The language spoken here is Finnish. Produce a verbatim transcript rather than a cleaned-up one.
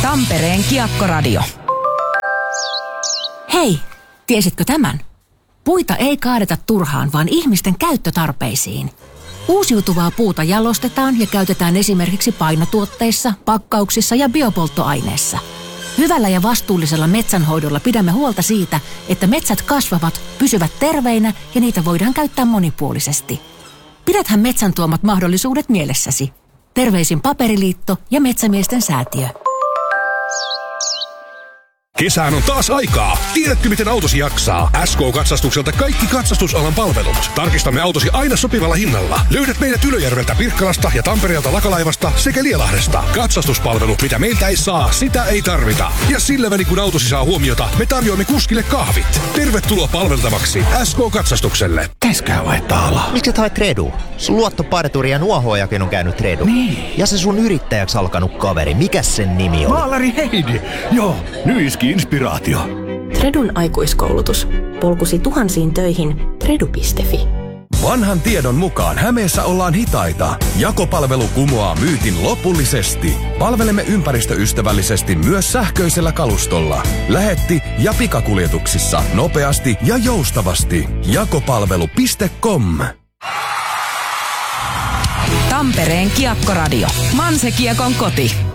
Tampereen Kiekkoradio. Hei, tiesitkö tämän? Puita ei kaadeta turhaan, vaan ihmisten käyttötarpeisiin. Uusiutuvaa puuta jalostetaan ja käytetään esimerkiksi painotuotteissa, pakkauksissa ja biopolttoaineissa. Hyvällä ja vastuullisella metsänhoidolla pidämme huolta siitä, että metsät kasvavat, pysyvät terveinä ja niitä voidaan käyttää monipuolisesti. Pidäthän metsän tuomat mahdollisuudet mielessäsi. Terveisin Paperiliitto ja Metsämiesten säätiö. Kesään on taas aikaa. Tiedätkö, miten autosi jaksaa? S K-katsastukselta kaikki katsastusalan palvelut. Tarkistamme autosi aina sopivalla hinnalla. Löydät meidät Ylöjärveltä, Pirkkalasta ja Tampereelta Lakalaivasta sekä Lielahdesta. Katsastuspalvelu, mitä meiltä ei saa, sitä ei tarvita. Ja sillä välin kun autosi saa huomiota, me tarjoamme kuskille kahvit. Tervetuloa palveltavaksi S K-katsastukselle. Käskää vai taala? Miksi et hae Tredu? Sun luottoparturi ja nuohoojakin on käynyt Tredu. Niin. Ja se sun yrittäjäksi alkanut kaveri, mikä sen nimi oli? Maalari Heidi. Joo, nyiski inspiraatio. Tredun aikuiskoulutus. Polkusi tuhansiin töihin. Tredu piste fi. Vanhan tiedon mukaan Hämeessä ollaan hitaita. Jakopalvelu kumoaa myytin lopullisesti. Palvelemme ympäristöystävällisesti myös sähköisellä kalustolla. Lähetti- ja pikakuljetuksissa nopeasti ja joustavasti. Jakopalvelu piste com. Tampereen Kiekkoradio. Manse Kiekon koti.